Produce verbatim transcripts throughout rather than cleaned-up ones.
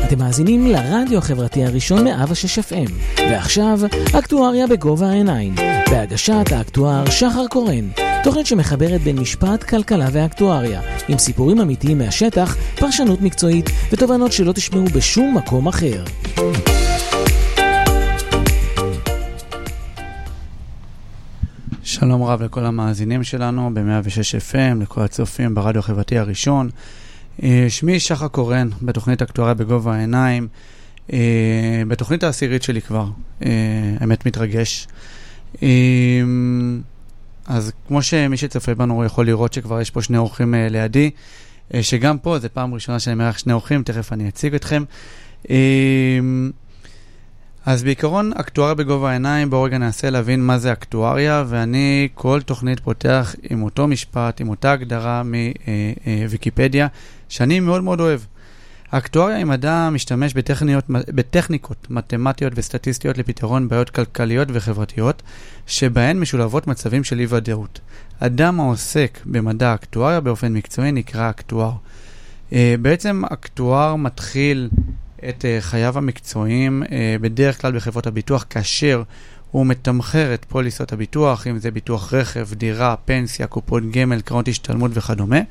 אתם מאזינים לרדיו החברתי הראשון מאה ושש אף אם. ועכשיו, אקטואריה בגובה העיניים. בהגשת האקטואר שחר קורן. תוכנית שמחברת בין משפט, כלכלה ואקטואריה. עם סיפורים אמיתיים מהשטח, פרשנות מקצועית ותובנות שלא תשמעו בשום מקום אחר. שלום רב לכל המאזינים שלנו ב-מאה ושש אף אם, לכל הצופים ברדיו החברתי הראשון. שמי שחר קורן, בתוכנית אקטואריה בגובה העיניים, בתוכנית העשירית שלי כבר, האמת מתרגש. אז כמו שמי שצופה בנו יכול לראות שכבר יש פה שני אורחים לידי, שגם פה זה פעם ראשונה שאני מארח שני אורחים, תכף אני אציג אתכם. אז בעיקרון אקטואריה בגובה העיניים, בואו רגע ננסה להבין מה זה אקטואריה, ואני כל תוכנית פותח עם אותו משפט, עם אותה הגדרה מוויקיפדיה, שאני מאוד מאוד אוהב. האקטואריה היא מדע משתמש בטכניות, בטכניקות מתמטיות וסטטיסטיות לפתרון בעיות כלכליות וחברתיות, שבהן משולבות מצבים של אי-ודאות. אדם העוסק במדע האקטואריה באופן מקצועי נקרא אקטואר. בעצם אקטואר מתחיל את חייו המקצועיים בדרך כלל בחברות הביטוח, כאשר הוא מתמחר את פוליסות הביטוח, אם זה ביטוח רכב, דירה, פנסיה, קופות גמל, קרנות השתלמות וכדומה.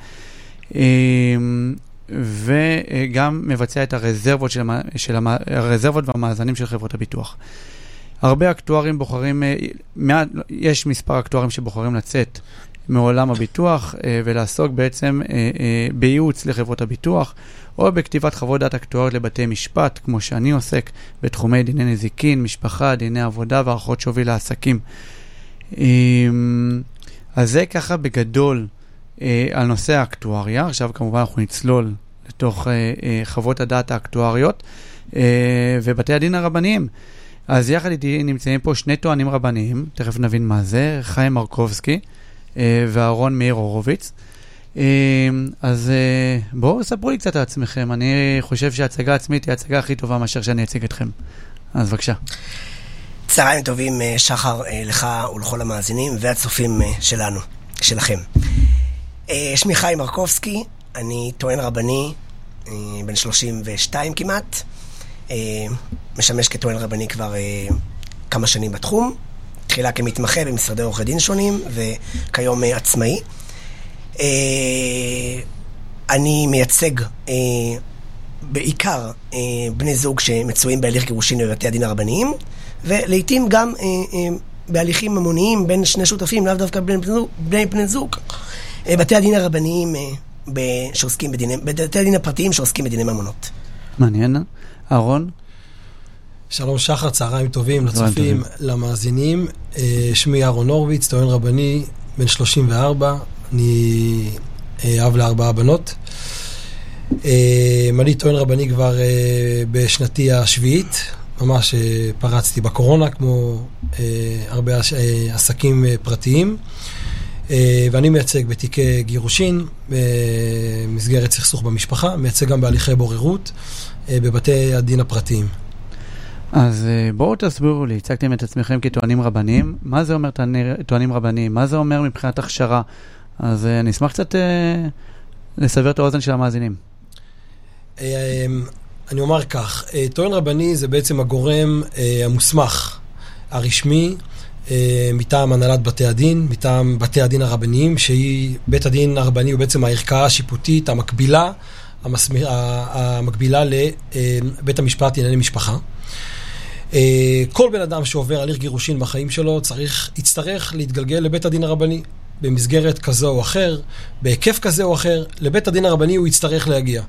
וגם מבצע את הרזרבות של, של המ... הרזרבות והמאזנים של חברות הביטוח. הרבה אקטוארים בוחרים, יש מספר אקטוארים שבוחרים לצאת מעולם הביטוח ולעסוק בעצם בייעוץ לחברות הביטוח, או בכתיבת חוות דעת אקטואריות לבתי משפט, כמו שאני עוסק בתחומי דיני נזיקין, משפחה, דיני עבודה והערכות שווי לעסקים. אז זה ככה בגדול על נושא האקטואריה. עכשיו כמובן אנחנו נצלול לתוך חוות הדעת האקטואריות ובתי הדין הרבניים. אז יחד איתי נמצאים פה שני טוענים רבניים, תכף נבין מה זה, חיים מרקובסקי ואהרון מאיר הורוביץ. אז בואו ספרו לי קצת על עצמכם. אני חושב שההצגה העצמית היא ההצגה הכי טובה מאשר שאני אציג אתכם. אז בבקשה. צהריים טובים שחר לך ולכל המאזינים והצופים שלנו, שלכם. שמי חיים מרקובסקי, אני טוען רבני, בן שלושים ושתיים כמעט, משמש כטוען רבני כבר כמה שנים בתחום, תחילה כמתמחה במשרדי עורכי דין שונים וכיום עצמאי. אני מייצג בעיקר בני זוג שמצויים בהליך גירושין בבתי הדין הרבניים, ולעיתים גם בהליכים ממוניים בין שני שותפים, לאו דווקא בין בני בני זוג, בתי הדין הרבניים שעוסקים בדיני, בתי הדין הפרטיים שעוסקים בדיני ממונות. מעניין. אהרון? שלום שחר, צהריים טובים לצופים, למאזינים. שמי אהרון הורוביץ, טוען רבני, בן שלושים וארבע, אני אב לארבעה בנות. אני טוען רבני כבר בשנתי השביעית, ממש פרצתי בקורונה כמו הרבה עסקים פרטיים, ואני מייצג בתיקי גירושין במסגרת סכסוך במשפחה, מייצג גם בהליכי בוררות בבתי הדין הפרטיים. אז בואו תסבירו לי, הצגתם את עצמכם כטוענים רבניים, מה זה אומר טוענים רבניים? מה זה אומר מבחינת הכשרה? אז אני אשמח קצת לסבר את האוזן של המאזינים. אני אומר כך, טוען רבני זה בעצם הגורם המוסמך הרשמי מטעם הנהלת בתי הדין, מטעם בתי הדין הרבניים, שהיא בית הדין הרבני הוא בעצם הערכאה השיפוטית המקבילה, המקבילה לבית המשפט לענייני משפחה. כל בן אדם שעובר הליך גירושין בחיים שלו צריך, יצטרך להתגלגל לבית הדין הרבני. במסגרת כזו או אחר, בהיקף כזה או אחר, לבית הדין הרבני הוא יצטרך להגיע.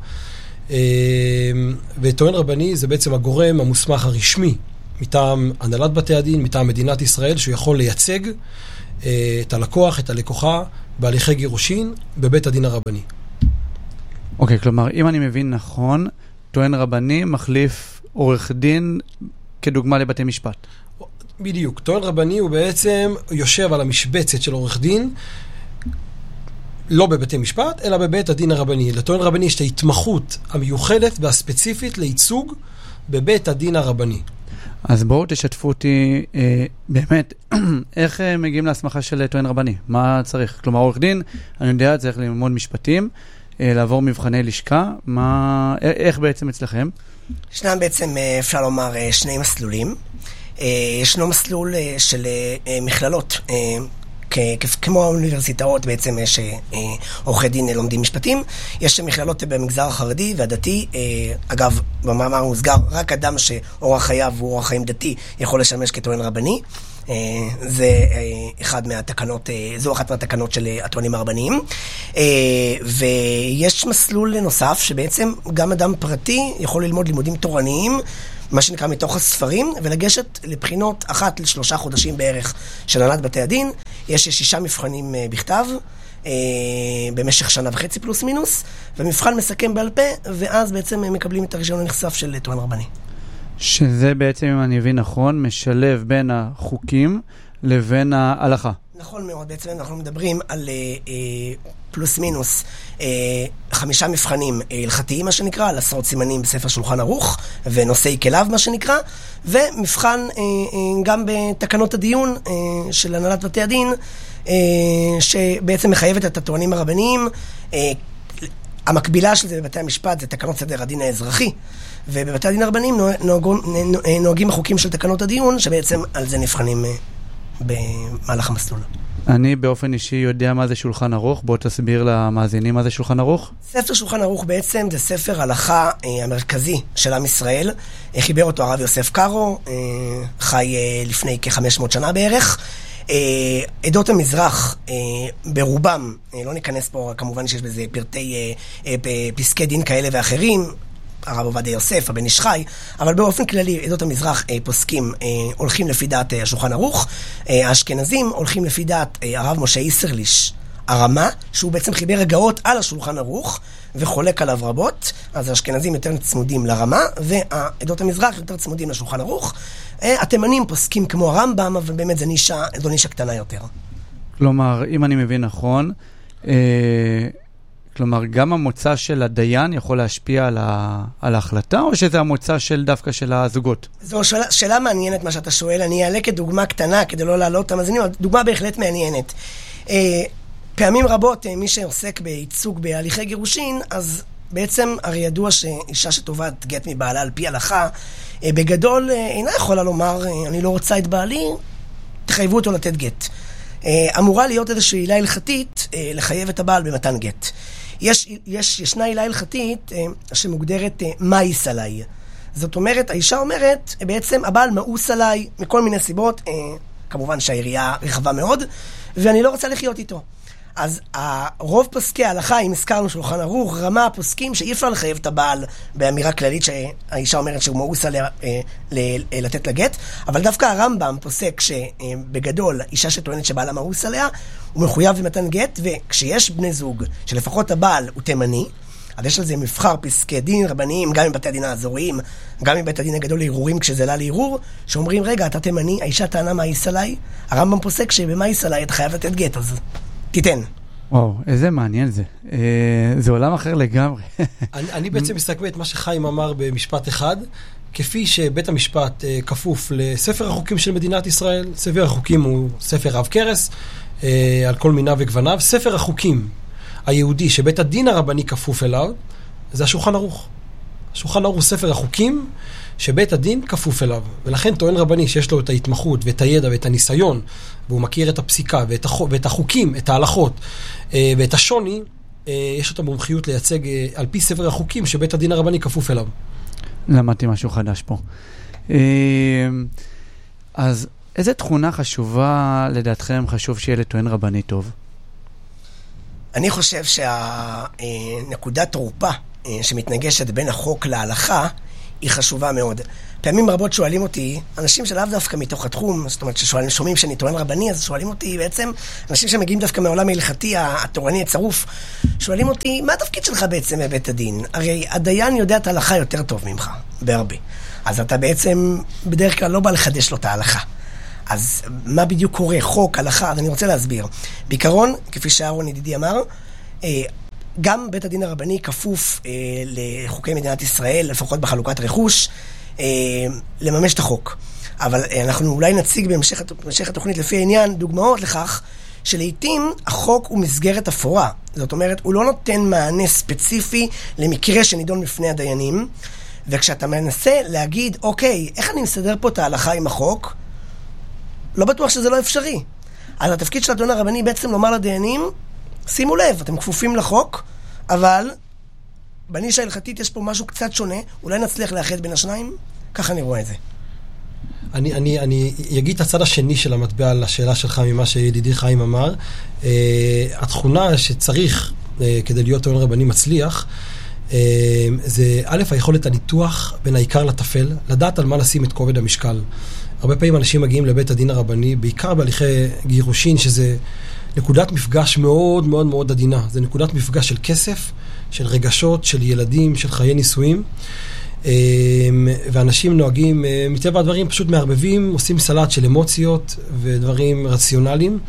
וטוען רבני זה בעצם הגורם המוסמך הרשמי מטעם הנהלת בתי הדין, מטעם מדינת ישראל, שהוא יכול לייצג את הלקוח, את הלקוחה, בהליכי גירושין בבית הדין הרבני. אוקיי, okay, כלומר, אם אני מבין נכון, טוען רבני מחליף עורך דין כדוגמה לבתי משפט. בדיוק. טוען רבני הוא בעצם יושב על המשבצת של עורך דין, לא בבתי משפט, אלא בבית הדין הרבני. לטוען רבני יש את ההתמחות המיוחדת והספציפית לייצוג בבית הדין הרבני. אז בואו תשתפו אותי אה, באמת, איך אה, מגיעים להסמכה של טוען רבני? מה צריך? כלומר, עורך דין, אני יודע, צריך ללמוד משפטים, לעבור מבחני לשכה. מה, איך בעצם אצלכם? ישנם בעצם, אפשר לומר, שני מסלולים. ישנו מסלול של מכללות, כמו האוניברסיטאות בעצם שעורכי דין לומדים משפטים. יש מכללות במגזר החרדי והדתי. אגב, במאמר מוסגר, רק אדם שאורח חייו הוא אורח חיים דתי יכול לשמש כטוען רבני. זה אחד מהתקנות, זו אחת מהתקנות של הטוענים הרבניים. ויש מסלול נוסף שבעצם גם אדם פרטי יכול ללמוד לימודים תורניים, מה שנקרא מתוך הספרים, ולגשת לבחינות אחת לשלושה חודשים בערך של הנהלת בתי הדין. יש שישה מבחנים בכתב, במשך שנה וחצי פלוס מינוס, ומבחן מסכם בעל פה, ואז בעצם מקבלים את הרישיון הנכסף של טוען רבני. שזה בעצם, אם אני מבין נכון, משלב בין החוקים לבין ההלכה. נכון מאוד, בעצם אנחנו מדברים על אה, פלוס מינוס אה, חמישה מבחנים הלכתיים, מה שנקרא, על עשרות סימנים בספר שולחן ערוך, ונושאי כליו, מה שנקרא, ומבחן אה, אה, גם בתקנות הדיון אה, של הנהלת בתי הדין, אה, שבעצם מחייבת את הטוענים הרבניים. אה, המקבילה של זה בבתי המשפט זה תקנות סדר הדין האזרחי, ובבתי הדין הרבניים נוהגים החוקים של תקנות הדיון, שבעצם על זה נבחנים במהלך המסלול. אני באופן אישי יודע מה זה שולחן ערוך, בוא תסביר למאזינים מה זה שולחן ערוך. ספר שולחן ערוך בעצם זה ספר הלכה אה, המרכזי של עם ישראל, אה, חיבר אותו הרב יוסף קארו, אה, חי אה, לפני כ-חמש מאות שנה בערך. אה, עדות המזרח אה, ברובם, אה, לא ניכנס פה, כמובן שיש בזה פרטי אה, אה, פסקי דין כאלה ואחרים, הרב עובדיה יוסף, הבן איש חי, אבל באופן כללי עדות המזרח אה, פוסקים אה, הולכים לפי דעת אה, השולחן ערוך, אה, האשכנזים הולכים לפי דעת אה, הרב משה איסרליש הרמה, שהוא בעצם חיבר רגעות על השולחן ערוך וחולק עליו רבות. אז האשכנזים יותר צמודים לרמה, והעדות המזרח יותר צמודים לשולחן ערוך. אה, התימנים פוסקים כמו הרמב"ם, אבל באמת זו נישה, זו נישה קטנה יותר. כלומר, אם אני מבין נכון, אה... כלומר, גם המוצא של הדיין יכול להשפיע על, ה... על ההחלטה, או שזה המוצא של דווקא של הזוגות? זו שאלה, שאלה מעניינת מה שאתה שואל. אני אעלה כדוגמה קטנה כדי לא להעלות את המאזינים, אבל דוגמה בהחלט מעניינת. אה, פעמים רבות, אה, מי שעוסק בייצוג בהליכי גירושין, אז בעצם הרי ידוע שאישה שתובעת גט מבעלה על פי הלכה, אה, בגדול אה, אינה יכולה לומר, אה, אני לא רוצה את בעלי, תחייבו אותו לתת גט. אה, אמורה להיות איזושהי עילה הלכתית אה, לחייב את הבעל במתן גט. יש, יש, ישנה עילה הלכתית אה, שמוגדרת אה, מאיס עליי. זאת אומרת, האישה אומרת, אה, בעצם הבעל מאוס עליי מכל מיני סיבות, אה, כמובן שהעירייה רחבה מאוד, ואני לא רוצה לחיות איתו. אז הרוב פוסקי ההלכה, אם הזכרנו שולחן ערוך, רמה הפוסקים שאי אפשר לחייב את הבעל באמירה כללית שהאישה אומרת שהוא מאוס עליה אה, ל- לתת לגט, אבל דווקא הרמב"ם פוסק שבגדול אישה שטוענת שבעלה מאוס עליה, הוא מחויב במתן גט, וכשיש בני זוג שלפחות הבעל הוא תימני, אז יש על זה מבחר פסקי דין רבניים, גם מבתי הדין האזוריים, גם מבית הדין הגדול לערעורים כשזה עלה לערעור, שאומרים, רגע, אתה תימני, האישה טענה מאיס עליי, הרמב"ם פוסק שבמאיס עליי אתה חייב לתת גט, אז תיתן. וואו, איזה מעניין זה. אה, זה עולם אחר לגמרי. אני, אני בעצם מסתכל את מה שחיים אמר במשפט אחד, כפי שבית המשפט אה, כפוף לספר החוקים של מדינת ישראל. ספר החוקים הוא ספר רב קרס, אה, על כל מינה וגווניו. ספר החוקים היהודי שבית הדין הרבני כפוף אליו, זה השולחן ערוך. השולחן ערוך הוא ספר החוקים שבית הדין כפוף אליו. ולכן טוען רבני שיש לו את ההתמחות ואת הידע ואת הניסיון, והוא מכיר את הפסיקה ואת, החוק, ואת החוקים, את ההלכות אה, ואת השוני, אה, יש לו את המומחיות לייצג אה, על פי ספר החוקים שבית הדין הרבני כפוף אליו. למדתי משהו חדש פה. אה, אז איזה תכונה חשובה לדעתכם חשוב שיהיה לטוען רבני טוב? אני חושב שהנקודת תורפה שמתנגשת בין החוק להלכה היא חשובה מאוד. פעמים רבות שואלים אותי, אנשים שלאו דווקא מתוך התחום, זאת אומרת ששואלים, שומעים שאני טוען רבני, אז שואלים אותי בעצם, אנשים שמגיעים דווקא מהעולם ההלכתי, התורני הצרוף, שואלים אותי, מה התפקיד שלך בעצם בבית הדין? הרי הדיין יודע את ההלכה יותר טוב ממך, בהרבה. אז אתה בעצם בדרך כלל לא בא לחדש לו את ההלכה. אז מה בדיוק קורה? חוק, הלכה, אז אני רוצה להסביר. בעיקרון, כפי שאהרון ידידי אמר, גם בית הדין הרבני כפוף אה, לחוקי מדינת ישראל, לפחות בחלוקת רכוש, אה, לממש את החוק. אבל אה, אנחנו אולי נציג בהמשך, בהמשך התוכנית לפי העניין דוגמאות לכך שלעיתים החוק הוא מסגרת אפורה. זאת אומרת, הוא לא נותן מענה ספציפי למקרה שנידון בפני הדיינים, וכשאתה מנסה להגיד, אוקיי, איך אני מסדר פה את ההלכה עם החוק? לא בטוח שזה לא אפשרי. אז התפקיד של הטוען הרבני בעצם לומר לדיינים, שימו לב, אתם כפופים לחוק, אבל בנישה ההלכתית יש פה משהו קצת שונה, אולי נצליח לאחד בין השניים? ככה אני רואה את זה. אני, אני, אני אגיד את הצד השני של המטבע על השאלה שלך ממה שידידי חיים אמר. Uh, התכונה שצריך uh, כדי להיות טוען רבני מצליח, uh, זה א', היכולת הניתוח בין העיקר לטפל, לדעת על מה לשים את כובד המשקל. הרבה פעמים אנשים מגיעים לבית הדין הרבני, בעיקר בהליכי גירושין, שזה נקודת מפגש מאוד מאוד מאוד עדינה. זה נקודת מפגש של כסף, של רגשות, של ילדים, של חיי נישואים. ואנשים נוהגים, מטבע הדברים פשוט מערבבים, עושים סלט של אמוציות ודברים רציונליים,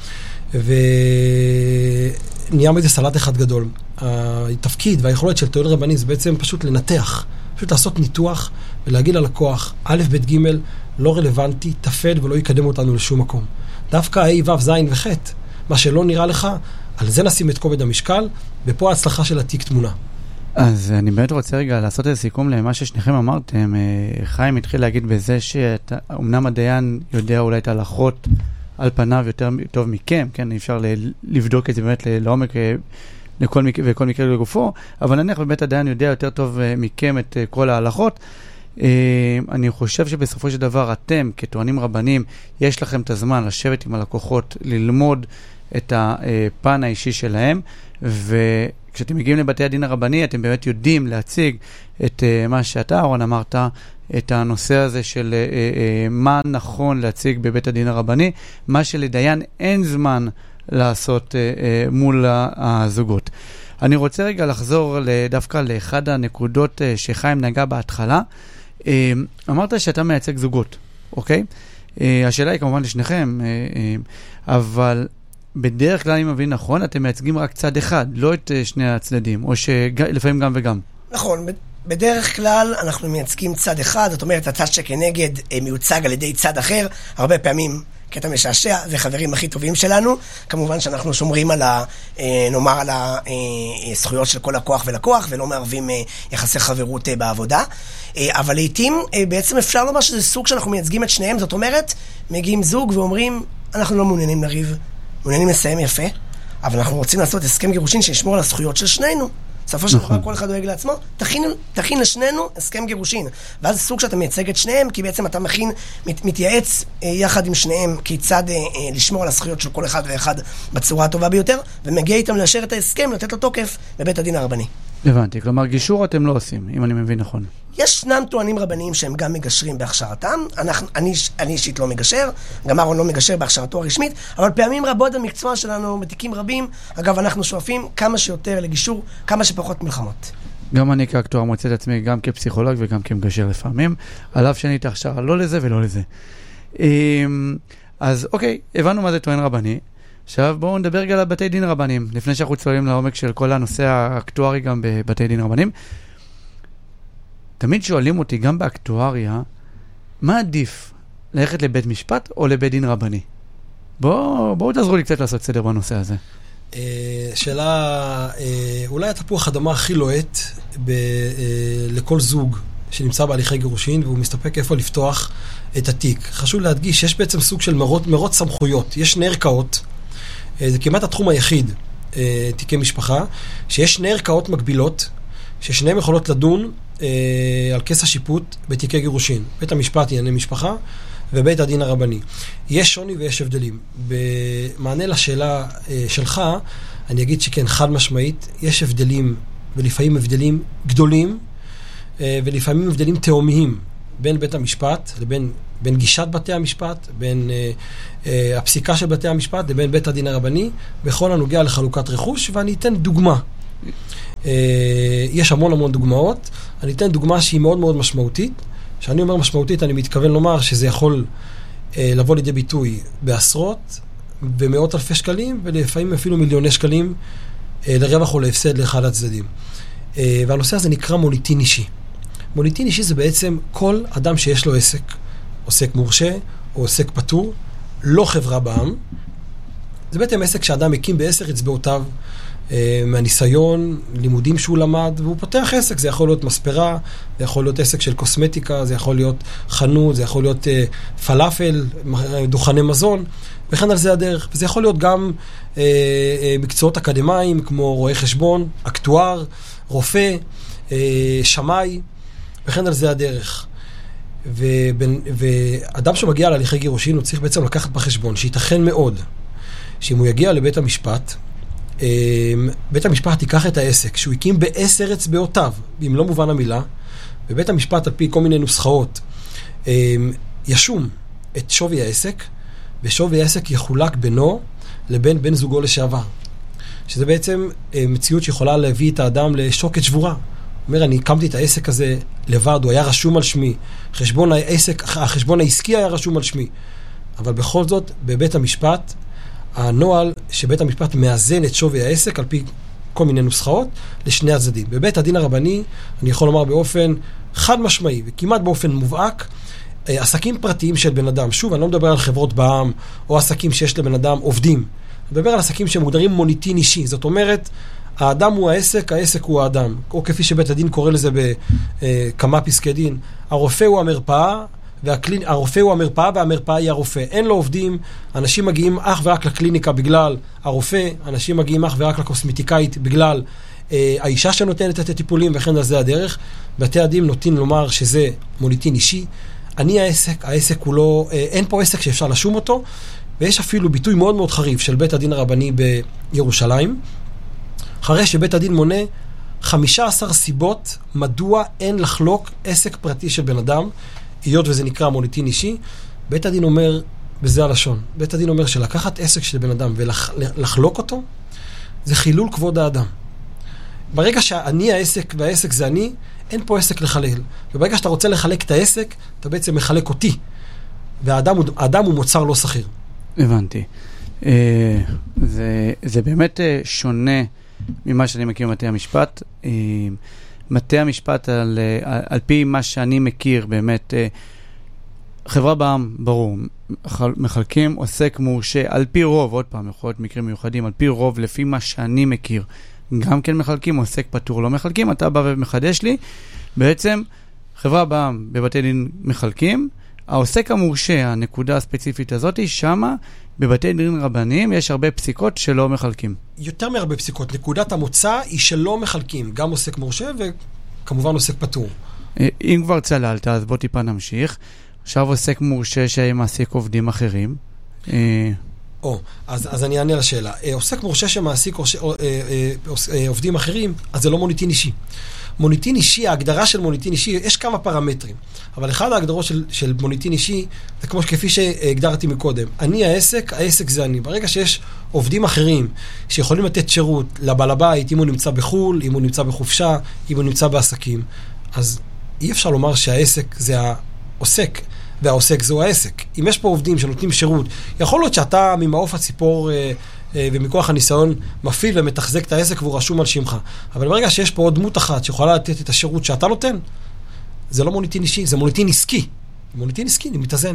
ונהיה מזה סלט אחד גדול. התפקיד והיכולת של טוען רבני זה בעצם פשוט לנתח, פשוט לעשות ניתוח ולהגיד ללקוח, א', ב', ג', לא רלוונטי, תפד ולא יקדם אותנו לשום מקום. דווקא A, ו', ז' וח', מה שלא נראה לך, על זה נשים את כובד המשקל, ופה ההצלחה של התיק תמונה. אז אני באמת רוצה רגע לעשות איזה סיכום למה ששניכם אמרתם. חיים התחיל להגיד בזה שאומנם הדיין יודע אולי את ההלכות על פניו יותר טוב מכם, כן, אפשר לבדוק את זה באמת לעומק לכל מקרה וכל מקרה לגופו, אבל נניח באמת הדיין יודע יותר טוב מכם את כל ההלכות. אני חושב שבסופו של דבר אתם כטוענים רבנים, יש לכם את הזמן לשבת עם הלקוחות, ללמוד את הפן האישי שלהם, וכשאתם מגיעים לבתי הדין הרבני, אתם באמת יודעים להציג את מה שאתה, אהרון, אמרת, את הנושא הזה של מה נכון להציג בבית הדין הרבני, מה שלדיין אין זמן לעשות מול הזוגות. אני רוצה רגע לחזור דווקא לאחד הנקודות שחיים נגע בהתחלה. אמרת שאתה מייצג זוגות, אוקיי? השאלה היא כמובן לשניכם, אבל בדרך כלל, אני מבין נכון, אתם מייצגים רק צד אחד, לא את שני הצדדים, או שלפעמים גם וגם. נכון, בדרך כלל אנחנו מייצגים צד אחד, זאת אומרת, הצד שכנגד מיוצג על ידי צד אחר, הרבה פעמים קטע משעשע, זה חברים הכי טובים שלנו, כמובן שאנחנו שומרים על ה, נאמר על הזכויות של כל לקוח ולקוח, ולא מערבים יחסי חברות בעבודה, אבל לעתים בעצם אפשר לומר שזה סוג שאנחנו מייצגים את שניהם, זאת אומרת, מגיעים זוג ואומרים, אנחנו לא מעוניינים לריב, מעוניינים לסיים יפה, אבל אנחנו רוצים לעשות הסכם גירושין שישמור על הזכויות של שנינו. סופו של דבר כל אחד דואג לעצמו, תכין, תכין לשנינו הסכם גירושין. ואז סוג שאתה מייצג את שניהם, כי בעצם אתה מכין, מת, מתייעץ אה, יחד עם שניהם, כיצד אה, אה, לשמור על הזכויות של כל אחד ואחד בצורה הטובה ביותר, ומגיע איתם לאשר את ההסכם, לתת לו תוקף בבית הדין הרבני. הבנתי, כלומר גישור אתם לא עושים, אם אני מבין נכון. ישנם טוענים רבניים שהם גם מגשרים בהכשרתם, אנחנו, אני, אני אישית לא מגשר, גם אהרון לא מגשר בהכשרתו הרשמית, אבל פעמים רבות במקצוע שלנו, בתיקים רבים, אגב, אנחנו שואפים כמה שיותר לגישור, כמה שפחות מלחמות. גם אני כאקטואר מוצא את עצמי גם כפסיכולוג וגם כמגשר לפעמים, על אף שאני תכשרה לא לזה ולא לזה. אז אוקיי, הבנו מה זה טוען רבני, עכשיו בואו נדבר רגע על בתי דין רבנים, לפני שאנחנו צוללים לעומק של כל הנושא האקטוארי גם בבתי דין רבנים. תמיד שואלים אותי, גם באקטואריה, מה עדיף, ללכת לבית משפט או לבית דין רבני? בואו בוא תעזרו לי קצת לעשות סדר בנושא הזה. שאלה, אולי התפוח אדמה הכי לוהט לכל זוג שנמצא בהליכי גירושין, והוא מסתפק איפה לפתוח את התיק. חשוב להדגיש, יש בעצם סוג של מרות, מרות סמכויות. יש שני ערכאות, זה כמעט התחום היחיד, תיקי משפחה, שיש שני ערכאות מקבילות, ששניהם יכולות לדון על כס השיפוט בתיקי גירושין. בית המשפט ענייני משפחה ובית הדין הרבני. יש שוני ויש הבדלים. במענה לשאלה שלך, אני אגיד שכן, חד משמעית, יש הבדלים, ולפעמים הבדלים גדולים, ולפעמים הבדלים תאומיים, בין בית המשפט, לבין בין גישת בתי המשפט, בין uh, uh, הפסיקה של בתי המשפט, לבין בית הדין הרבני, בכל הנוגע לחלוקת רכוש, ואני אתן דוגמה. Uh, יש המון המון דוגמאות, אני אתן דוגמה שהיא מאוד מאוד משמעותית. כשאני אומר משמעותית, אני מתכוון לומר שזה יכול uh, לבוא לידי ביטוי בעשרות ומאות אלפי שקלים, ולפעמים אפילו מיליוני שקלים uh, לרווח או להפסד לאחד הצדדים. Uh, והנושא הזה נקרא מוניטין אישי. מוניטין אישי זה בעצם כל אדם שיש לו עסק, עוסק מורשה או עוסק פטור, לא חברה בעם, זה בעצם עסק שאדם הקים בעשר אצבעותיו, מהניסיון, לימודים שהוא למד, והוא פותח עסק. זה יכול להיות מספרה, זה יכול להיות עסק של קוסמטיקה, זה יכול להיות חנות, זה יכול להיות uh, פלאפל, דוכני מזון, וכן על זה הדרך. וזה יכול להיות גם uh, uh, מקצועות אקדמיים, כמו רואה חשבון, אקטואר, רופא, uh, שמאי, וכן על זה הדרך. ובן, ואדם שמגיע להליכי גירושין, הוא צריך בעצם לקחת בחשבון, שייתכן מאוד, שאם הוא יגיע לבית המשפט, בית המשפט ייקח את העסק שהוא הקים בעשר אצבעותיו, אם לא מובן המילה, ובית המשפט על פי כל מיני נוסחאות ישום את שווי העסק, ושווי העסק יחולק בינו לבין בן זוגו לשעבר, שזה בעצם מציאות שיכולה להביא את האדם לשוקת שבורה. הוא אומר, אני הקמתי את העסק הזה לבד, הוא היה רשום על שמי, חשבון העסק, החשבון העסקי היה רשום על שמי, אבל בכל זאת בבית המשפט הנוהל שבית המשפט מאזן את שווי העסק על פי כל מיני נוסחאות לשני הצדדים. בבית הדין הרבני, אני יכול לומר באופן חד משמעי וכמעט באופן מובהק, עסקים פרטיים של בן אדם, שוב, אני לא מדבר על חברות בעם או עסקים שיש לבן אדם עובדים, אני מדבר על עסקים שמוגדרים מוניטין אישי, זאת אומרת, האדם הוא העסק, העסק הוא האדם, או כפי שבית הדין קורא לזה בכמה פסקי דין, הרופא הוא המרפאה, והקלינ... הרופא הוא המרפאה והמרפאה היא הרופא. אין לו עובדים, אנשים מגיעים אך ורק לקליניקה בגלל הרופא, אנשים מגיעים אך ורק לקוסמטיקאית בגלל אה, האישה שנותנת את הטיפולים, וכן על זה הדרך. בתי הדין נוטים לומר שזה מוניטין אישי. אני העסק, העסק הוא לא, אה, אין פה עסק שאפשר לשום אותו, ויש אפילו ביטוי מאוד מאוד חריף של בית הדין הרבני בירושלים, אחרי שבית הדין מונה חמישה עשר סיבות מדוע אין לחלוק עסק פרטי של בן אדם, היות וזה נקרא מוניטין אישי. בית הדין אומר, בזה הלשון, בית הדין אומר שלקחת עסק של בן אדם ולחלוק אותו, זה חילול כבוד האדם. ברגע שאני העסק והעסק זה אני, אין פה עסק לחלל. וברגע שאתה רוצה לחלק את העסק, אתה בעצם מחלק אותי. והאדם הוא, האדם הוא מוצר לא סחיר. הבנתי. זה, זה באמת שונה ממה שאני מכיר במטה המשפט. מטה המשפט על, על, על פי מה שאני מכיר, באמת, חברה בעם, ברור, מחלקים עוסק מורשה, על פי רוב, עוד פעם, יכול להיות מקרים מיוחדים, על פי רוב, לפי מה שאני מכיר, גם כן מחלקים, עוסק פטור לא מחלקים, אתה בא ומחדש לי, בעצם, חברה בעם בבתי דין מחלקים, העוסק המורשה, הנקודה הספציפית הזאת, שמה, בבתי דין רבניים, יש הרבה פסיקות שלא מחלקים. יותר מהרבה פסיקות. נקודת המוצא היא שלא מחלקים, גם עוסק מורשה וכמובן עוסק פטור. אם כבר צללת, אז בוא טיפה נמשיך. עכשיו עוסק מורשה שמעסיק עובדים אחרים. או, אז, אז אני אענה לשאלה. עוסק מורשה שמעסיק עובדים אחרים, אז זה לא מוניטין אישי. מוניטין אישי, ההגדרה של מוניטין אישי, יש כמה פרמטרים, אבל אחד ההגדרות של, של מוניטין אישי, זה כמו כפי שהגדרתי מקודם. אני העסק, העסק זה אני. ברגע שיש עובדים אחרים שיכולים לתת שירות לבעל הבית, אם הוא נמצא בחול, אם הוא נמצא בחופשה, אם הוא נמצא בעסקים, אז אי אפשר לומר שהעסק זה העוסק, והעוסק זהו העסק. אם יש פה עובדים שנותנים שירות, יכול להיות שאתה ממעוף הציפור ומכוח הניסיון מפעיל ומתחזק את העסק והוא רשום על שמך. אבל ברגע שיש פה עוד דמות אחת שיכולה לתת את השירות שאתה נותן, זה לא מוניטין אישי, זה מוניטין עסקי. מוניטין עסקי, אני מתאזן.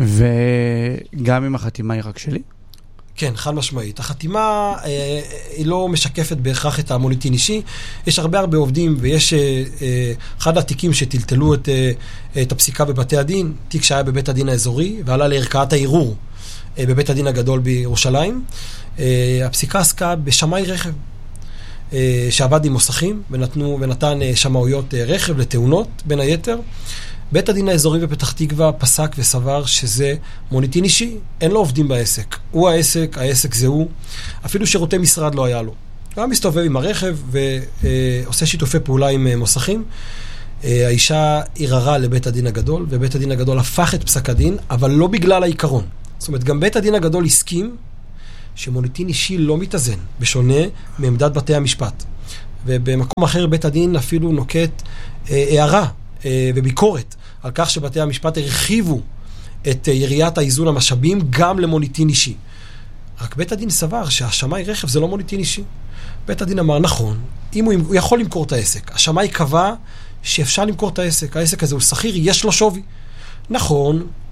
וגם אם החתימה היא רק שלי? כן, חד משמעית. החתימה אה, היא לא משקפת בהכרח את המוניטין אישי. יש הרבה הרבה עובדים, ויש אה, אה, אחד התיקים שטלטלו את, אה, את הפסיקה בבתי הדין, תיק שהיה בבית הדין האזורי, ועלה לערכאת הערעור אה, בבית הדין הגדול בירושלים. אה, הפסיקה עסקה בשמאי רכב, אה, שעבד עם מוסכים, ונתנו, ונתן אה, שמאויות אה, רכב לתאונות, בין היתר. בית הדין האזורי בפתח תקווה פסק וסבר שזה מוניטין אישי, אין לו עובדים בעסק. הוא העסק, העסק זה הוא. אפילו שירותי משרד לא היה לו. הוא היה מסתובב עם הרכב ועושה שיתופי פעולה עם מוסכים. האישה ערערה לבית הדין הגדול, ובית הדין הגדול הפך את פסק הדין, אבל לא בגלל העיקרון. זאת אומרת, גם בית הדין הגדול הסכים שמוניטין אישי לא מתאזן, בשונה מעמדת בתי המשפט. ובמקום אחר בית הדין אפילו נוקט הערה וביקורת על כך שבתי המשפט הרחיבו את יריית האיזון המשאבים גם למוניטין אישי. רק בית הדין סבר שהשמאי רכב זה לא מוניטין אישי. בית הדין אמר, נכון, אם הוא, הוא יכול למכור את העסק. השמאי קבע שאפשר למכור את העסק. העסק הזה הוא שכיר, יש לו שווי. נכון,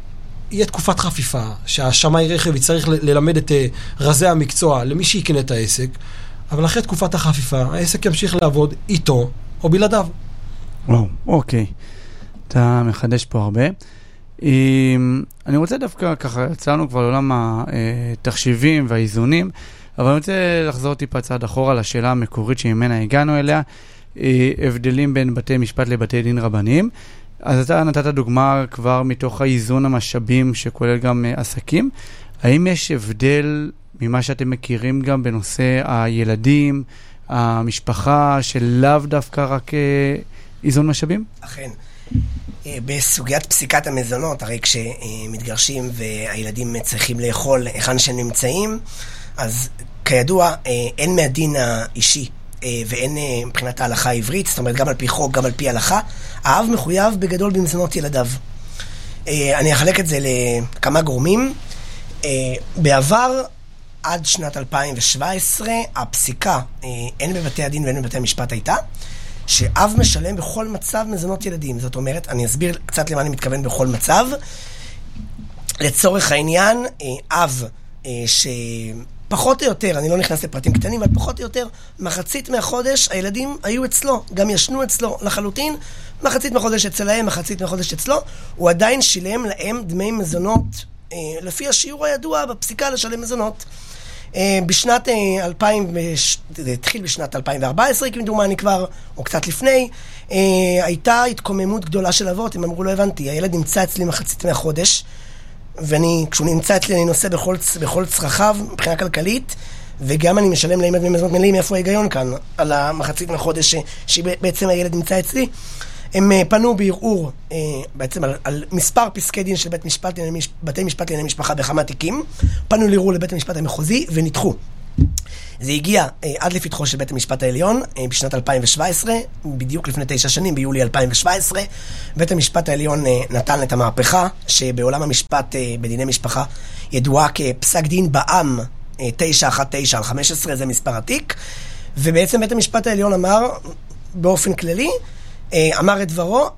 יהיה תקופת חפיפה, שהשמאי רכב יצטרך ללמד את רזי המקצוע למי שיקנה את העסק, אבל אחרי תקופת החפיפה, העסק ימשיך לעבוד איתו או בלעדיו. וואו, אוקיי. אתה מחדש פה הרבה. אני רוצה דווקא ככה, יצאנו כבר לעולם התחשיבים והאיזונים, אבל אני רוצה לחזור טיפה צעד אחורה לשאלה המקורית שממנה הגענו אליה, הבדלים בין בתי משפט לבתי דין רבניים. אז אתה נתת דוגמה כבר מתוך האיזון המשאבים שכולל גם עסקים. האם יש הבדל ממה שאתם מכירים גם בנושא הילדים, המשפחה, שלאו דווקא רק איזון משאבים? אכן. בסוגיית פסיקת המזונות, הרי כשמתגרשים והילדים צריכים לאכול היכן שהם נמצאים, אז כידוע אין מהדין האישי ואין מבחינת ההלכה העברית, זאת אומרת גם על פי חוק, גם על פי הלכה, האב מחויב בגדול במזונות ילדיו. אני אחלק את זה לכמה גורמים. בעבר, עד שנת אלפיים שבע עשרה, הפסיקה, הן בבתי הדין והן בבתי המשפט הייתה, שאב משלם בכל מצב מזונות ילדים. זאת אומרת, אני אסביר קצת למה אני מתכוון בכל מצב. לצורך העניין, אב שפחות או יותר, אני לא נכנס לפרטים קטנים, אבל פחות או יותר, מחצית מהחודש הילדים היו אצלו, גם ישנו אצלו לחלוטין, מחצית מהחודש אצלהם, מחצית מהחודש אצלו, הוא עדיין שילם להם דמי מזונות, לפי השיעור הידוע בפסיקה לשלם מזונות. בשנת אלפיים, זה התחיל בשנת אלפיים וארבע עשרה, כמדומני כבר, או קצת לפני, הייתה התקוממות גדולה של אבות, הם אמרו, לא הבנתי, הילד נמצא אצלי מחצית מהחודש, ואני, כשהוא נמצא אצלי, אני נושא בכל, בכל צרכיו, מבחינה כלכלית, וגם אני משלם להם דמי מזונות מלאים, איפה ההיגיון כאן, על המחצית מהחודש שבעצם הילד נמצא אצלי. הם פנו בערעור בעצם על, על מספר פסקי דין של בית משפט, בתי משפט לענייני משפחה בכמה תיקים, פנו לערעור לבית המשפט המחוזי ונדחו. זה הגיע עד לפתחו של בית המשפט העליון בשנת אלפיים שבע עשרה, בדיוק לפני תשע שנים, ביולי אלפיים שבע עשרה, בית המשפט העליון נתן את המהפכה, שבעולם המשפט בדיני משפחה ידועה כפסק דין בעם תשע אחת תשע על חמש עשרה, זה מספר התיק, ובעצם בית המשפט העליון אמר באופן כללי, אמר את דברו,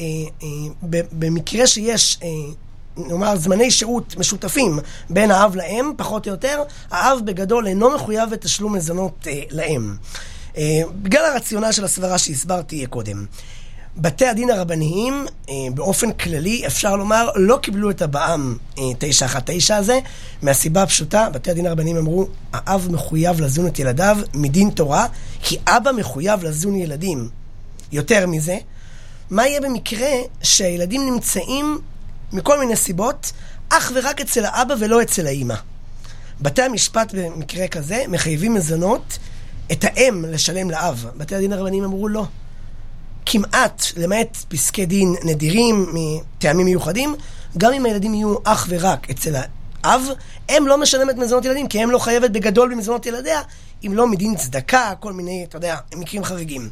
שבמקרה שיש, נאמר, זמני שהות משותפים בין האב לאם, פחות או יותר, האב בגדול אינו מחויב בתשלום מזונות לאם. בגלל הרציונל של הסברה שהסברתי קודם. בתי הדין הרבניים, באופן כללי, אפשר לומר, לא קיבלו את הבעם תשע אחת תשע הזה, מהסיבה הפשוטה, בתי הדין הרבניים אמרו, האב מחויב לזון את ילדיו מדין תורה, כי אבא מחויב לזון ילדים. יותר מזה, מה יהיה במקרה שהילדים נמצאים מכל מיני סיבות, אך ורק אצל האבא ולא אצל האמא? בתי המשפט במקרה כזה מחייבים מזונות את האם לשלם לאב. בתי הדין הרבניים אמרו לא. כמעט, למעט פסקי דין נדירים מטעמים מיוחדים, גם אם הילדים יהיו אך ורק אצל האב, הם לא משלמת מזונות ילדים, כי הם לא חייבת בגדול במזונות ילדיה, אם לא מדין צדקה, כל מיני, אתה יודע, מקרים חריגים.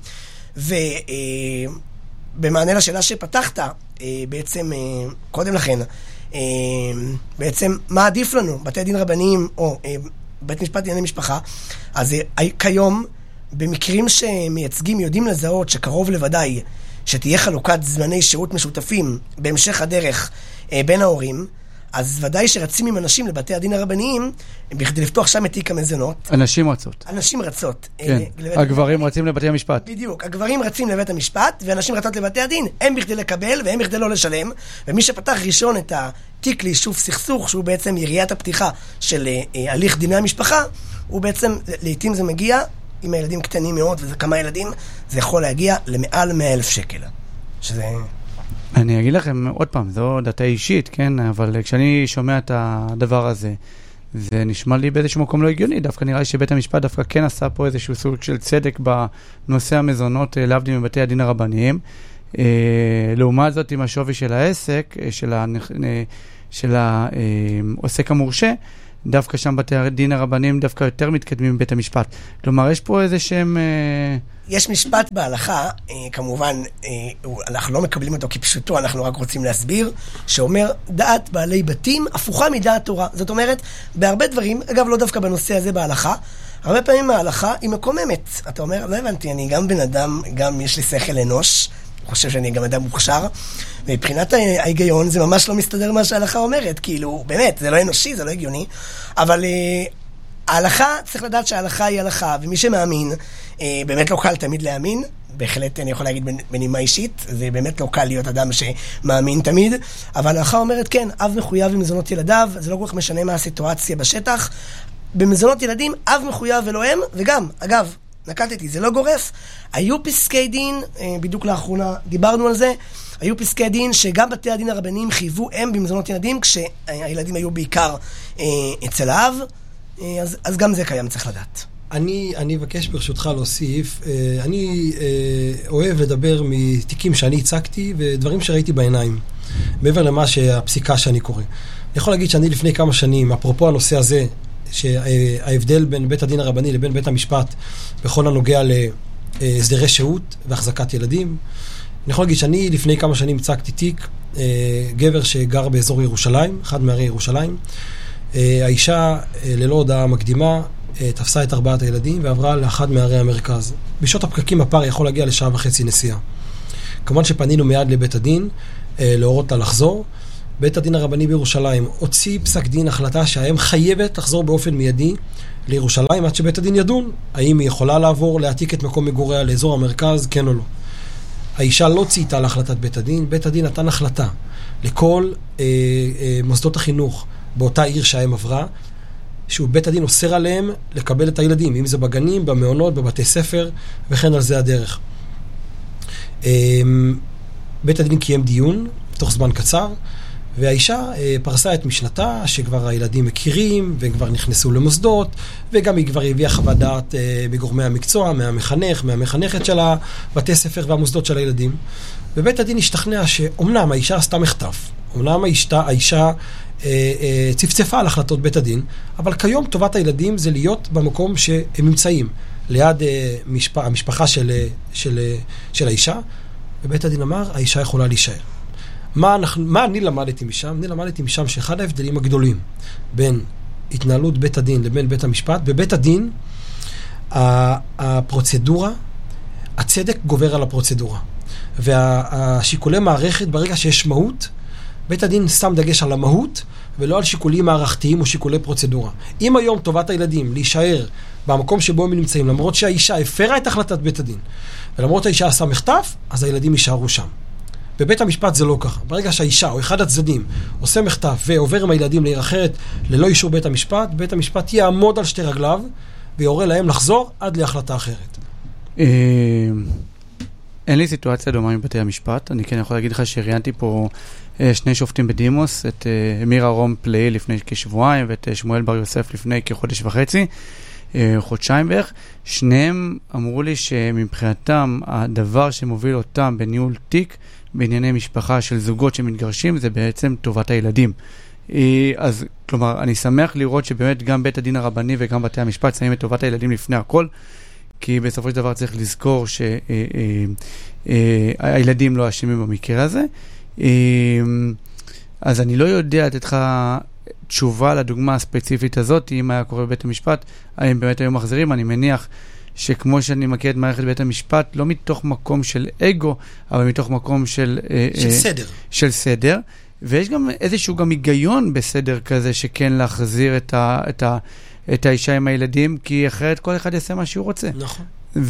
ובמענה לשאלה שפתחת, בעצם קודם לכן, בעצם מה עדיף לנו, בתי דין רבניים או בית משפט לענייני משפחה, אז כיום, במקרים שמייצגים יודעים לזהות שקרוב לוודאי שתהיה חלוקת זמני שירות משותפים בהמשך הדרך בין ההורים, אז ודאי שרצים עם אנשים לבתי הדין הרבניים בכדי לפתוח שם את תיק המזונות. אנשים רצות. אנשים רצות. כן, הגברים רצים לבתי המשפט. בדיוק, הגברים רצים לבית המשפט, ואנשים רצות לבתי הדין, הם בכדי לקבל והם בכדי לא לשלם, ומי שפתח ראשון את התיק ליישוב סכסוך, שהוא בעצם יריית הפתיחה של הליך דיני המשפחה, הוא בעצם, לעתים זה מגיע, עם הילדים קטנים מאוד, וזה כמה ילדים, זה יכול להגיע למעל מאה אלף שקל. שזה... אני אגיד לכם עוד פעם, זו דעתה אישית, כן? אבל כשאני שומע את הדבר הזה, זה נשמע לי באיזשהו מקום לא הגיוני. דווקא נראה לי שבית המשפט דווקא כן עשה פה איזשהו סוג של צדק בנושא המזונות להבדיל מבתי הדין הרבניים. לעומת זאת, עם השווי של העסק, של, הנכ... של העוסק המורשה, דווקא שם בתי הדין הרבניים דווקא יותר מתקדמים מבית המשפט. כלומר, יש פה איזה שהם... יש משפט בהלכה, כמובן, אנחנו לא מקבלים אותו כפשוטו, אנחנו רק רוצים להסביר, שאומר, דעת בעלי בתים הפוכה מדעת תורה. זאת אומרת, בהרבה דברים, אגב, לא דווקא בנושא הזה בהלכה, הרבה פעמים ההלכה היא מקוממת. אתה אומר, לא הבנתי, אני גם בן אדם, גם יש לי שכל אנוש, חושב שאני גם אדם מוכשר, מבחינת ההיגיון זה ממש לא מסתדר מה שההלכה אומרת, כאילו, באמת, זה לא אנושי, זה לא הגיוני, אבל ההלכה, צריך לדעת שההלכה היא הלכה, ומי שמאמין, באמת לא קל תמיד להאמין, בהחלט אני יכול להגיד בנימה אישית, זה באמת לא קל להיות אדם שמאמין תמיד, אבל ההלכה אומרת כן, אב מחויב במזונות ילדיו, זה לא כל כך משנה מה הסיטואציה בשטח, במזונות ילדים אב מחויב ולא הם, וגם, אגב, נקטתי, זה לא גורף, היו פסקי דין, בדיוק לאחרונה דיברנו על זה, היו פסקי דין שגם בתי הדין הרבניים חייבו הם במזונות ילדים, כשהילדים היו בעיקר אצל האב, אז, אז גם זה קיים, צריך לדעת. אני, אני אבקש ברשותך להוסיף, אני אוהב לדבר מתיקים שאני הצגתי ודברים שראיתי בעיניים, מעבר למה שהפסיקה שאני קורא. אני יכול להגיד שאני לפני כמה שנים, אפרופו הנושא הזה, שההבדל בין בית הדין הרבני לבין בית המשפט בכל הנוגע להסדרי שהות והחזקת ילדים, אני יכול להגיד שאני לפני כמה שנים הצגתי תיק, גבר שגר באזור ירושלים, אחד מערי ירושלים, האישה ללא הודעה מקדימה, תפסה את ארבעת הילדים ועברה לאחד מערי המרכז. בשעות הפקקים הפער יכול להגיע לשעה וחצי נסיעה. כמובן שפנינו מיד לבית הדין, להורות לה לחזור. בית הדין הרבני בירושלים הוציא פסק דין החלטה שהאם חייבת לחזור באופן מיידי לירושלים עד שבית הדין ידון. האם היא יכולה לעבור, להעתיק את מקום מגוריה לאזור המרכז, כן או לא. האישה לא צייתה להחלטת בית הדין. בית הדין נתן החלטה לכל אה, אה, מוסדות החינוך באותה עיר שהאם עברה, שהוא בית הדין אוסר עליהם לקבל את הילדים, אם זה בגנים, במעונות, בבתי ספר, וכן על זה הדרך. בית הדין קיים דיון, תוך זמן קצר, והאישה פרסה את משנתה, שכבר הילדים מכירים, והם כבר נכנסו למוסדות, וגם היא כבר הביאה חוות דעת בגורמי המקצוע, מהמחנך, מהמחנכת של הבתי ספר והמוסדות של הילדים. ובית הדין השתכנע שאומנם האישה עשתה מחטף, אומנם האישה, האישה צפצפה על החלטות בית הדין, אבל כיום טובת הילדים זה להיות במקום שהם נמצאים, ליד משפחה, המשפחה של, של, של האישה, ובית הדין אמר, האישה יכולה להישאר. מה, אנחנו, מה אני למדתי משם? אני למדתי משם שאחד ההבדלים הגדולים בין התנהלות בית הדין לבין בית המשפט, בבית הדין הפרוצדורה, הצדק גובר על הפרוצדורה. והשיקולי מערכת, ברגע שיש מהות, בית הדין שם דגש על המהות, ולא על שיקולים מערכתיים או שיקולי פרוצדורה. אם היום טובת הילדים להישאר במקום שבו הם נמצאים, למרות שהאישה הפרה את החלטת בית הדין, ולמרות שהאישה עשה מחטף, אז הילדים יישארו שם. בבית המשפט זה לא ככה. ברגע שהאישה או אחד הצדדים עושה מחטף ועובר עם הילדים לעיר אחרת ללא אישור בית המשפט, בית המשפט יעמוד על שתי רגליו ויורה להם לחזור עד להחלטה אחרת. אין לי סיטואציה דומה מבתי המשפט. אני כן יכול להגיד לך שראיינתי פה שני שופטים בדימוס, את אמיר ארום פלאי לפני כשבועיים ואת שמואל בר יוסף לפני כחודש וחצי, חודשיים בערך. שניהם אמרו לי שמבחינתם הדבר שמוביל אותם בניהול תיק בענייני משפחה של זוגות שמתגרשים זה בעצם טובת הילדים. אז כלומר, אני שמח לראות שבאמת גם בית הדין הרבני וגם בתי המשפט שמים את טובת הילדים לפני הכל, כי בסופו של דבר צריך לזכור שהילדים לא אשמים במקרה הזה. אז אני לא יודע לתת לך תשובה לדוגמה הספציפית הזאת, אם היה קורה בבית המשפט, האם באמת היו מחזירים. אני מניח שכמו שאני מכיר את מערכת בית המשפט, לא מתוך מקום של אגו, אבל מתוך מקום של... של סדר. של סדר. ויש גם איזשהו גם היגיון בסדר כזה, שכן להחזיר את ה... את ה את האישה עם הילדים, כי אחרת כל אחד יעשה מה שהוא רוצה. נכון.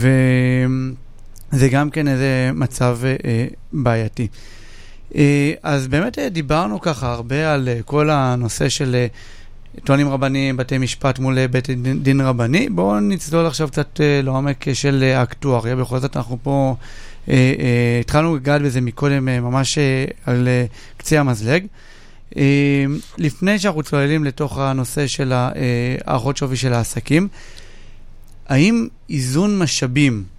וזה גם כן איזה מצב אה, בעייתי. אה, אז באמת דיברנו ככה הרבה על אה, כל הנושא של אה, טוענים רבניים, בתי משפט מול בית דין, דין רבני. בואו נצלול עכשיו קצת אה, לעומק של אה, אקטואריה. בכל זאת אנחנו פה אה, אה, התחלנו לגעת בזה מקודם אה, ממש אה, על אה, קצה המזלג. Uh, לפני שאנחנו צוללים לתוך הנושא של הערכות שווי של העסקים, האם איזון משאבים